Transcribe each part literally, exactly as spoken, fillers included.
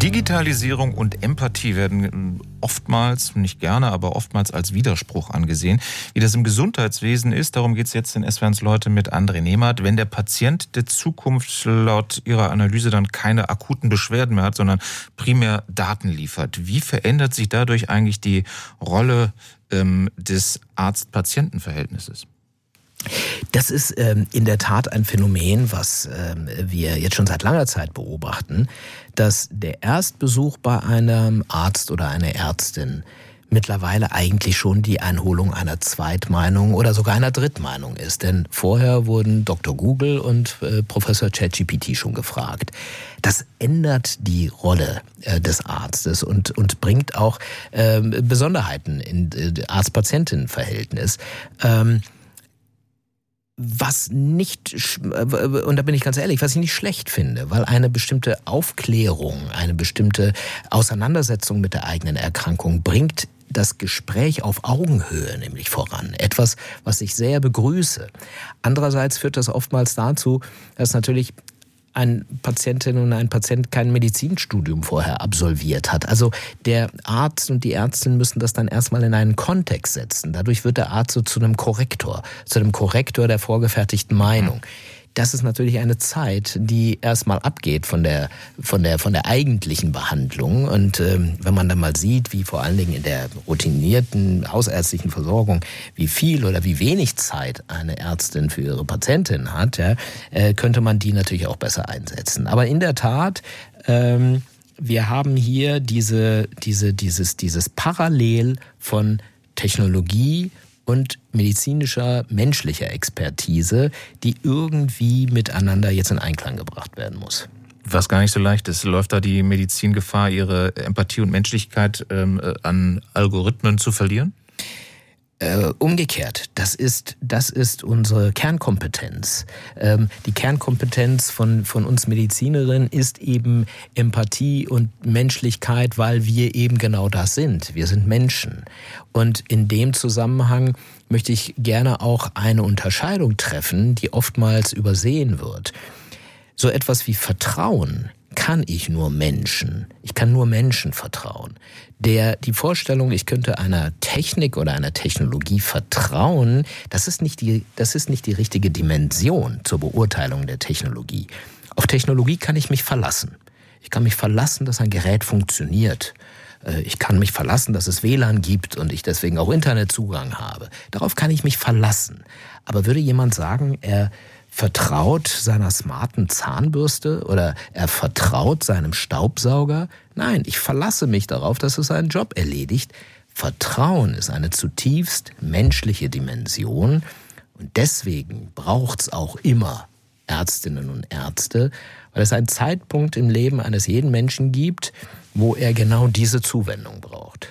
Digitalisierung und Empathie werden oftmals, nicht gerne, aber oftmals als Widerspruch angesehen. Wie das im Gesundheitswesen ist, darum geht es jetzt in S W R eins Leute mit André Nehmert. Wenn der Patient der Zukunft laut Ihrer Analyse dann keine akuten Beschwerden mehr hat, sondern primär Daten liefert, wie verändert sich dadurch eigentlich die Rolle ähm, des Arzt-Patienten-Verhältnisses? Das ist ähm, in der Tat ein Phänomen, was ähm, wir jetzt schon seit langer Zeit beobachten, dass der Erstbesuch bei einem Arzt oder einer Ärztin mittlerweile eigentlich schon die Einholung einer Zweitmeinung oder sogar einer Drittmeinung ist. Denn vorher wurden Doktor Google und äh, Professor ChatGPT schon gefragt. Das ändert die Rolle äh, des Arztes und, und bringt auch äh, Besonderheiten in äh, Arzt-Patienten-Verhältnis. Ähm, Was nicht, und da bin ich ganz ehrlich, was ich nicht schlecht finde, weil eine bestimmte Aufklärung, eine bestimmte Auseinandersetzung mit der eigenen Erkrankung bringt das Gespräch auf Augenhöhe nämlich voran. Etwas, was ich sehr begrüße. Andererseits führt das oftmals dazu, dass natürlich eine Patientin und ein Patient kein Medizinstudium vorher absolviert hat. Also der Arzt und die Ärztin müssen das dann erstmal in einen Kontext setzen. Dadurch wird der Arzt so zu einem Korrektor, zu einem Korrektor der vorgefertigten Meinung. Das ist natürlich eine Zeit, die erstmal abgeht von der von der von der eigentlichen Behandlung. Und ähm, wenn man dann mal sieht, wie vor allen Dingen in der routinierten hausärztlichen Versorgung, wie viel oder wie wenig Zeit eine Ärztin für ihre Patientin hat, ja, äh, könnte man die natürlich auch besser einsetzen. Aber in der Tat, ähm, wir haben hier diese diese dieses dieses Parallel von Technologie und medizinischer, menschlicher Expertise, die irgendwie miteinander jetzt in Einklang gebracht werden muss. Was gar nicht so leicht ist. Läuft da die Medizin Gefahr, ihre Empathie und Menschlichkeit ähm, an Algorithmen zu verlieren? Äh, umgekehrt, das ist das ist unsere Kernkompetenz. Ähm, die Kernkompetenz von von uns Medizinerinnen ist eben Empathie und Menschlichkeit, weil wir eben genau das sind. Wir sind Menschen. Und in dem Zusammenhang möchte ich gerne auch eine Unterscheidung treffen, die oftmals übersehen wird. So etwas wie Vertrauen kann ich nur Menschen. Ich kann nur Menschen vertrauen. Der, die Vorstellung, ich könnte einer Technik oder einer Technologie vertrauen, das ist nicht die, das ist nicht die richtige Dimension zur Beurteilung der Technologie. Auf Technologie kann ich mich verlassen. Ich kann mich verlassen, dass ein Gerät funktioniert. Ich kann mich verlassen, dass es W L A N gibt und ich deswegen auch Internetzugang habe. Darauf kann ich mich verlassen. Aber würde jemand sagen, er vertraut seiner smarten Zahnbürste oder er vertraut seinem Staubsauger? Nein, ich verlasse mich darauf, dass es seinen Job erledigt. Vertrauen ist eine zutiefst menschliche Dimension und deswegen braucht's auch immer Ärztinnen und Ärzte, weil es einen Zeitpunkt im Leben eines jeden Menschen gibt, wo er genau diese Zuwendung braucht.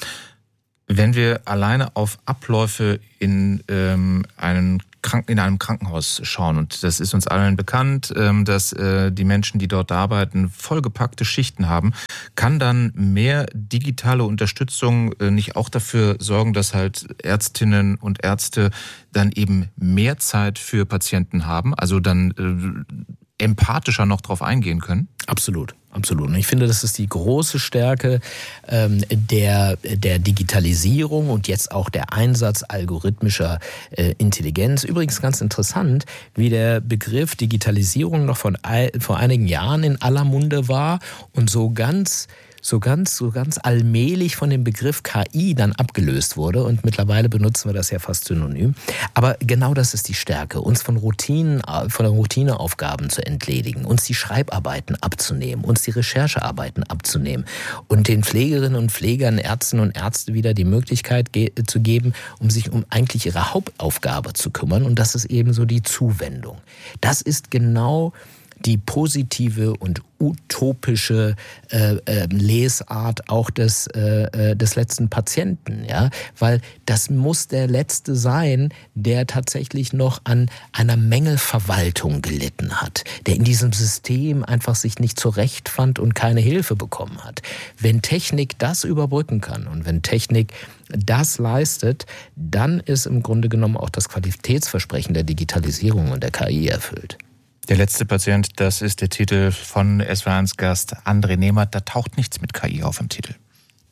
Wenn wir alleine auf Abläufe in ähm, einem Kranken in einem Krankenhaus schauen, und das ist uns allen bekannt, dass die Menschen, die dort arbeiten, vollgepackte Schichten haben, kann dann mehr digitale Unterstützung nicht auch dafür sorgen, dass halt Ärztinnen und Ärzte dann eben mehr Zeit für Patienten haben, also dann äh, empathischer noch drauf eingehen können? Absolut. Absolut. Und ich finde, das ist die große Stärke ähm, der, der Digitalisierung und jetzt auch der Einsatz algorithmischer äh, Intelligenz. Übrigens ganz interessant, wie der Begriff Digitalisierung noch von vor einigen Jahren in aller Munde war und so ganz so ganz, so ganz allmählich von dem Begriff K I dann abgelöst wurde und mittlerweile benutzen wir das ja fast synonym. Aber genau das ist die Stärke, uns von Routinen, von der Routineaufgaben zu entledigen, uns die Schreibarbeiten abzunehmen, uns die Recherchearbeiten abzunehmen und den Pflegerinnen und Pflegern, Ärztinnen und Ärzten wieder die Möglichkeit ge- zu geben, um sich um eigentlich ihre Hauptaufgabe zu kümmern und das ist eben so die Zuwendung. Das ist genau die positive und utopische äh, äh, Lesart auch des äh, des letzten Patienten, ja, weil das muss der letzte sein, der tatsächlich noch an einer Mängelverwaltung gelitten hat, der in diesem System einfach sich nicht zurechtfand und keine Hilfe bekommen hat. Wenn Technik das überbrücken kann und wenn Technik das leistet, dann ist im Grunde genommen auch das Qualitätsversprechen der Digitalisierung und der K I erfüllt. Der letzte Patient, das ist der Titel von S W R eins Gast André Nehmert. Da taucht nichts mit K I auf im Titel.